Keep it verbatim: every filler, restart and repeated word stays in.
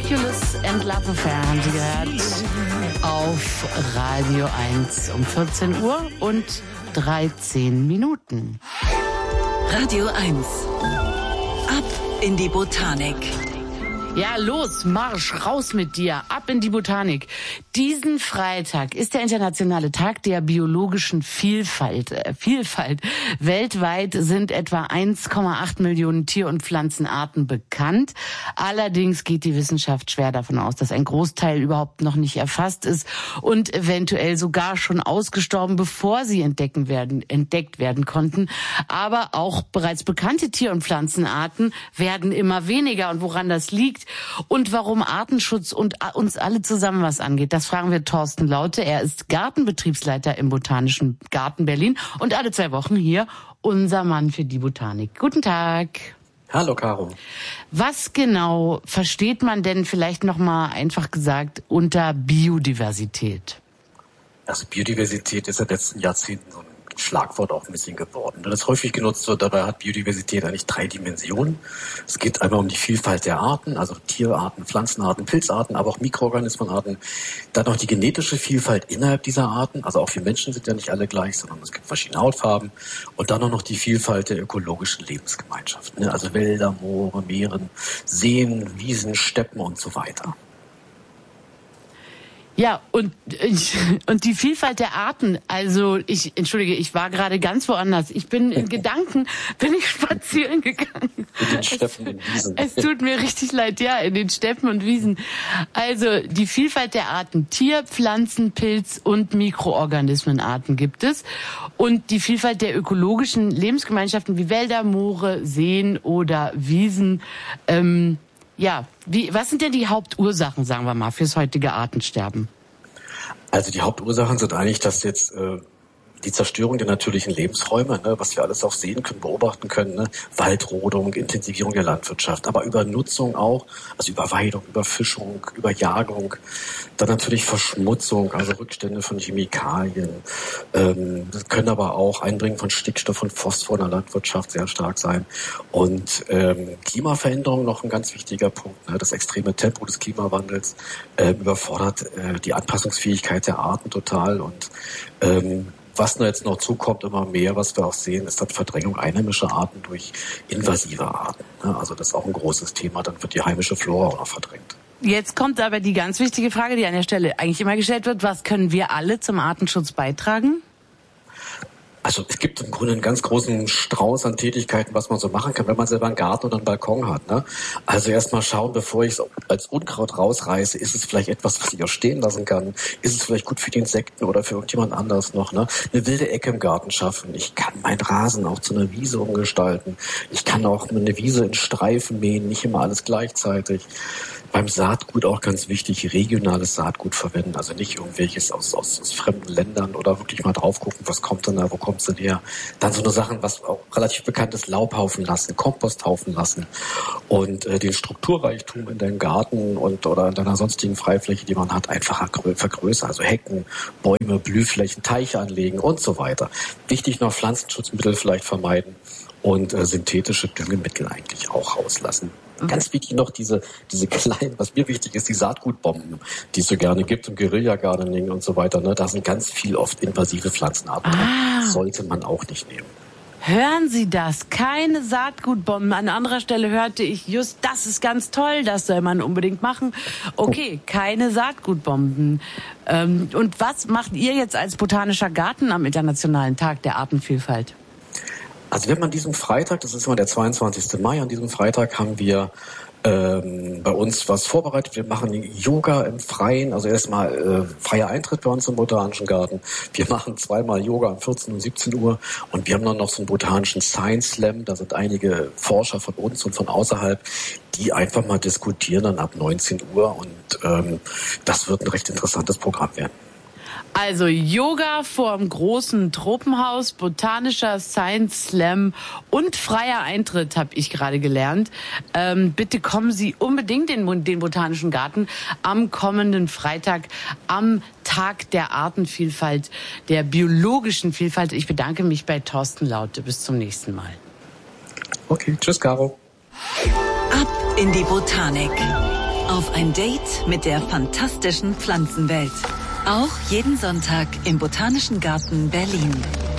Ridiculous and Love Affair haben Sie gehört auf Radio eins um vierzehn Uhr und dreizehn Minuten. Radio eins. Ab in die Botanik. Ja, los, Marsch, raus mit dir, ab in die Botanik. Diesen Freitag ist der internationale Tag der biologischen Vielfalt. Äh, Vielfalt. Weltweit sind etwa eins Komma acht Millionen Tier- und Pflanzenarten bekannt. Allerdings geht die Wissenschaft schwer davon aus, dass ein Großteil überhaupt noch nicht erfasst ist und eventuell sogar schon ausgestorben, bevor sie entdecken werden, entdeckt werden konnten. Aber auch bereits bekannte Tier- und Pflanzenarten werden immer weniger. Und woran das liegt und warum Artenschutz und uns alle zusammen was angeht, das fragen wir Thorsten Laute. Er ist Gartenbetriebsleiter im Botanischen Garten Berlin und alle zwei Wochen hier unser Mann für die Botanik. Guten Tag. Hallo, Caro. Was genau versteht man denn vielleicht noch mal einfach gesagt unter Biodiversität? Also Biodiversität ist in den letzten Jahrzehnten so ein Schlagwort auch ein bisschen geworden, das häufig genutzt wird. Dabei hat Biodiversität eigentlich drei Dimensionen. Es geht einmal um die Vielfalt der Arten, also Tierarten, Pflanzenarten, Pilzarten, aber auch Mikroorganismenarten. Dann noch die genetische Vielfalt innerhalb dieser Arten, also auch wir Menschen sind ja nicht alle gleich, sondern es gibt verschiedene Hautfarben. Und dann noch die Vielfalt der ökologischen Lebensgemeinschaften, also Wälder, Moore, Meeren, Seen, Wiesen, Steppen und so weiter. Ja, und, und die Vielfalt der Arten, also ich, entschuldige, ich war gerade ganz woanders. Ich bin in Gedanken, bin ich spazieren gegangen. In den Steppen und Wiesen. Es, es tut mir richtig leid, ja, in den Steppen und Wiesen. Also die Vielfalt der Arten, Tier-, Pflanzen-, Pilz- und Mikroorganismenarten gibt es. Und die Vielfalt der ökologischen Lebensgemeinschaften wie Wälder, Moore, Seen oder Wiesen, ähm, ja, wie, was sind denn die Hauptursachen, sagen wir mal, fürs heutige Artensterben? Also die Hauptursachen sind eigentlich, dass jetzt äh, die Zerstörung der natürlichen Lebensräume, ne, was wir alles auch sehen können, beobachten können, ne, Waldrodung, Intensivierung der Landwirtschaft, aber Übernutzung auch, also Überweidung, Überfischung, Überjagung, dann natürlich Verschmutzung, also Rückstände von Chemikalien. Ähm, das können aber auch Einbringen von Stickstoff und Phosphor in der Landwirtschaft sehr stark sein. Und ähm, Klimaveränderung noch ein ganz wichtiger Punkt. Ne? Das extreme Tempo des Klimawandels äh, überfordert äh, die Anpassungsfähigkeit der Arten total. Und ähm, was nur jetzt noch zukommt, immer mehr, was wir auch sehen, ist dann Verdrängung einheimischer Arten durch invasive Arten. Ne? Also das ist auch ein großes Thema. Dann wird die heimische Flora auch noch verdrängt. Jetzt kommt aber die ganz wichtige Frage, die an der Stelle eigentlich immer gestellt wird. Was können wir alle zum Artenschutz beitragen? Also es gibt im Grunde einen ganz großen Strauß an Tätigkeiten, was man so machen kann, wenn man selber einen Garten oder einen Balkon hat. Ne? Also erstmal schauen, bevor ich es als Unkraut rausreiße, ist es vielleicht etwas, was ich auch stehen lassen kann? Ist es vielleicht gut für die Insekten oder für irgendjemand anderes noch? Ne? Eine wilde Ecke im Garten schaffen. Ich kann meinen Rasen auch zu einer Wiese umgestalten. Ich kann auch eine Wiese in Streifen mähen, nicht immer alles gleichzeitig. Beim Saatgut auch ganz wichtig, regionales Saatgut verwenden, also nicht irgendwelches aus, aus, aus fremden Ländern oder wirklich mal drauf gucken, was kommt denn da, wo kommt es denn her. Dann so eine Sachen, was auch relativ bekannt ist, Laubhaufen lassen, Komposthaufen lassen und äh, den Strukturreichtum in deinem Garten und oder in deiner sonstigen Freifläche, die man hat, einfach vergrößern, also Hecken, Bäume, Blühflächen, Teiche anlegen und so weiter. Wichtig noch Pflanzenschutzmittel vielleicht vermeiden und äh, synthetische Düngemittel eigentlich auch rauslassen. Mhm. Ganz wichtig noch diese diese kleinen, was mir wichtig ist, die Saatgutbomben, die es so gerne gibt im Guerilla-Gardening und so weiter. Ne? Da sind ganz viel oft invasive Pflanzenarten drin. Ah. Sollte man auch nicht nehmen. Hören Sie das? Keine Saatgutbomben. An anderer Stelle hörte ich, just das ist ganz toll, das soll man unbedingt machen. Okay, keine Saatgutbomben. Ähm, und was macht ihr jetzt als Botanischer Garten am Internationalen Tag der Artenvielfalt? Also wir haben an diesem Freitag, das ist immer der zweiundzwanzigsten Mai, an diesem Freitag haben wir ähm, bei uns was vorbereitet. Wir machen Yoga im Freien, also erstmal äh, freier Eintritt bei uns im Botanischen Garten. Wir machen zweimal Yoga um vierzehn und siebzehn Uhr und wir haben dann noch so einen botanischen Science Slam. Da sind einige Forscher von uns und von außerhalb, die einfach mal diskutieren dann ab neunzehn Uhr und ähm, das wird ein recht interessantes Programm werden. Also Yoga vorm großen Tropenhaus, botanischer Science Slam und freier Eintritt, habe ich gerade gelernt. Ähm, bitte kommen Sie unbedingt in den Botanischen Garten am kommenden Freitag, am Tag der Artenvielfalt, der biologischen Vielfalt. Ich bedanke mich bei Thorsten Laute. Bis zum nächsten Mal. Okay, tschüss, Caro. Ab in die Botanik. Auf ein Date mit der fantastischen Pflanzenwelt. Auch jeden Sonntag im Botanischen Garten Berlin.